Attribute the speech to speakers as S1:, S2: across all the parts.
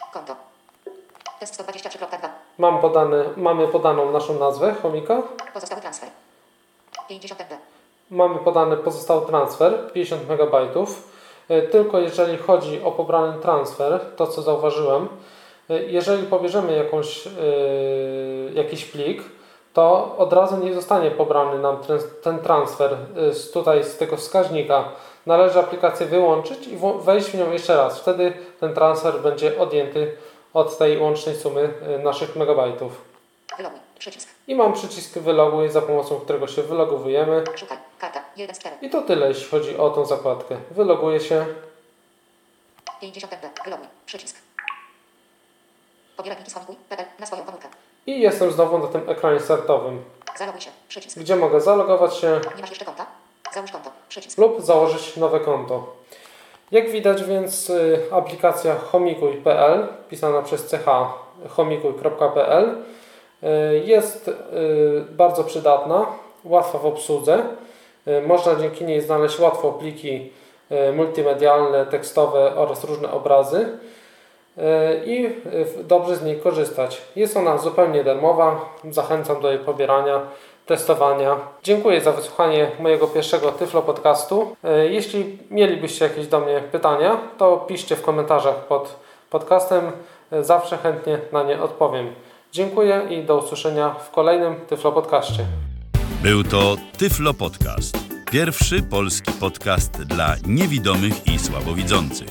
S1: Konto. Test 123.2.
S2: Mamy podaną naszą nazwę chomika.
S1: Pozostały transfer. 50 MB.
S2: Mamy podany pozostały transfer 50 MB. Tylko jeżeli chodzi o pobrany transfer, to co zauważyłem, jeżeli pobierzemy jakiś plik, to od razu nie zostanie pobrany nam ten transfer z tego wskaźnika. Należy aplikację wyłączyć i wejść w nią jeszcze raz. Wtedy ten transfer będzie odjęty od tej łącznej sumy naszych megabajtów.
S1: Wyloguj. Przycisk.
S2: I mam przycisk wyloguj, za pomocą którego się wylogowujemy.
S1: Szukaj. Karta. 1 z 4.
S2: I to tyle, jeśli chodzi o tą zakładkę. Wyloguję się.
S1: 50 MB. Wyloguj. Przycisk. Pobieraj pliki z chomikuj.pl na swoją komórkę.
S2: I jestem znowu na tym ekranie startowym,
S1: Zaloguj się. Przycisk.
S2: gdzie mogę zalogować się
S1: Nie masz jeszcze konta? Załóż konto. Przycisk.
S2: lub założyć nowe konto. Jak widać więc aplikacja chomikuj.pl, pisana przez ch chomikuj.pl, jest bardzo przydatna, łatwa w obsłudze. Można dzięki niej znaleźć łatwo pliki multimedialne, tekstowe oraz różne obrazy i dobrze z niej korzystać. Jest ona zupełnie darmowa. Zachęcam do jej pobierania, testowania. Dziękuję za wysłuchanie mojego pierwszego Tyflo Podcastu. Jeśli mielibyście jakieś do mnie pytania, to piszcie w komentarzach pod podcastem. Zawsze chętnie na nie odpowiem. Dziękuję i do usłyszenia w kolejnym Tyflo Podcaście.
S3: Był to Tyflo Podcast. Pierwszy polski podcast dla niewidomych i słabowidzących.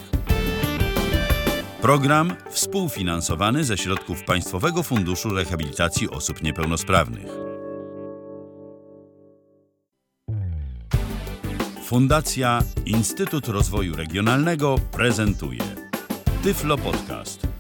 S3: Program współfinansowany ze środków Państwowego Funduszu Rehabilitacji Osób Niepełnosprawnych. Fundacja Instytut Rozwoju Regionalnego prezentuje Tyflo Podcast.